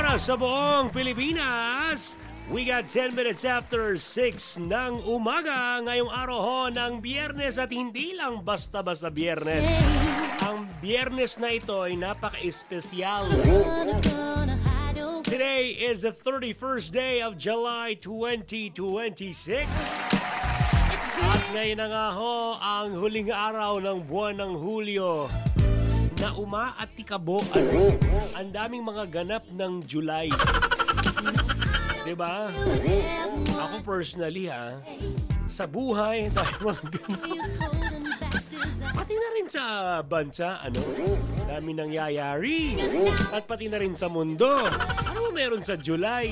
para sa buong Pilipinas. We got 10 minutes after 6 ng umaga ngayong araw ho ng Biyernes at hindi lang basta-basta Biyernes. Ang Biyernes na ito ay napaka-espesyal. Today is the 31st day of July 2026. At ngayon na nga ho ang huling araw ng buwan ng Hulyo na umaattikabo. Ang daming mga ganap ng July. Diba? Ako personally sa buhay, dahil mga ganap. Pati na rin sa bansa, dami nangyayari. At pati na rin sa mundo. Ano meron sa July?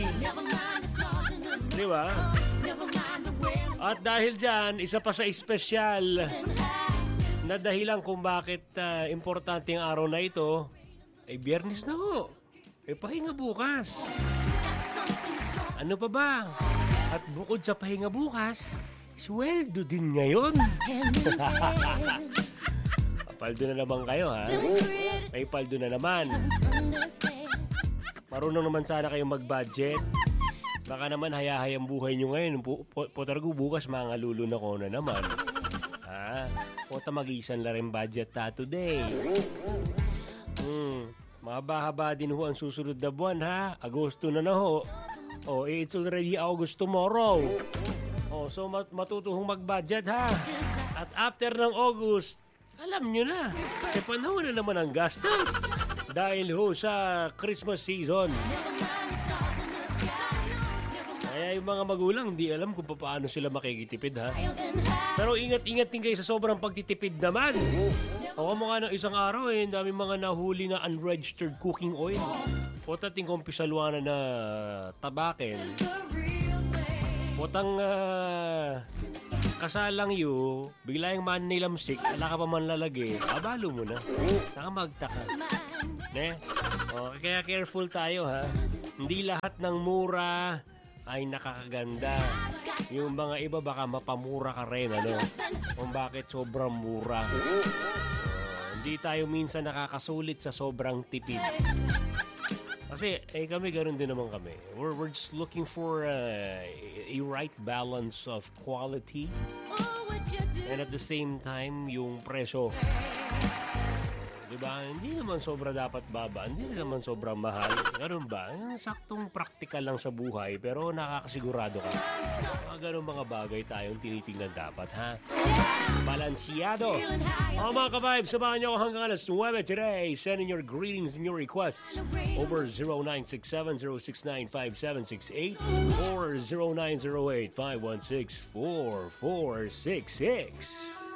Diba? At dahil dyan, isa pa sa espesyal na dahilan kung bakit importante ang araw na ito, ay Biyernes na ho. Pahinga bukas. Ano pa ba? At bukod sa pahinga bukas, sweldo din ngayon. Paldo na naman kayo, ha? May paldo na naman. Marunong naman sana kayong mag-budget. Baka naman hayahayang buhay nyo ngayon. Potargo bukas mga lulo na ko na naman. Ha? Pota mag-isan la rin budget today. Mahaba-haba din ho ang susunod na buwan, ha? Agosto na ho. It's already August tomorrow. So matutuhong mag-budget, ha? At after ng August, alam nyo na, panahon na naman ang gastos. Dahil ho sa Christmas season. Kaya yung mga magulang, di alam kung paano sila makikitipid, ha? Pero ingat-ingat din kayo sa sobrang pagtitipid naman. Ako mga ng isang araw, ang dami mga nahuli na unregistered cooking oil. Potating kumpisalwana na tabakin. Potang kasalang yu, bigla yung man nilamsik, ala ka pa man lalagi, abalo mo na. Nakamagtaka. Kaya careful tayo, ha? Hindi lahat ng mura ay nakakaganda. Yung mga iba baka mapamura ka rin, kung bakit sobrang mura. Hindi tayo minsan nakakasulit sa sobrang tipid. Kasi kami ganoon din naman kami. We're just looking for a right balance of quality and at the same time yung presyo. Diba? Hindi naman sobra dapat baba, hindi naman sobrang mahal. Ganun ba? Saktong practical lang sa buhay pero nakakasigurado ka. Mga ganun mga bagay tayong tinitingnan dapat, ha? Balansyado. Mga ka-vibes, samahan niyo ako hanggang alas 9 today. Send in your greetings and your requests over 0967-069-5768 or 0908-516-4466.